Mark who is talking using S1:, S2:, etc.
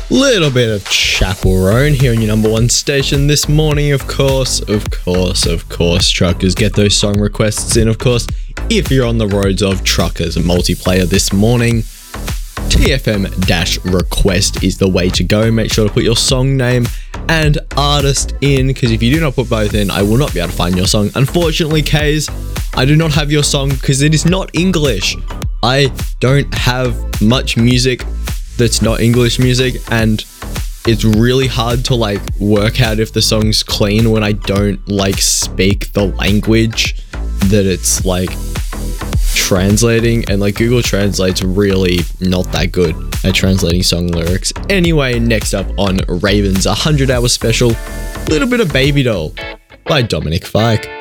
S1: Little bit of Chapel Roan here on your number one station this morning. Of course, truckers, get those song requests in. Of course, if you're on the roads of Truckers multiplayer this morning, TFM-request is the way to go. Make sure to put your song name and artist in, because if you do not put both in, I will not be able to find your song. Unfortunately, Kays, I do not have your song because it is not English. I don't have much music that's not English music, and it's really hard to work out if the song's clean when I don't speak the language that it's translating, and Google Translate's really not that good at translating song lyrics. Anyway, next up on Raven's 100 Hour Special, little bit of Baby Doll by Dominic Fike.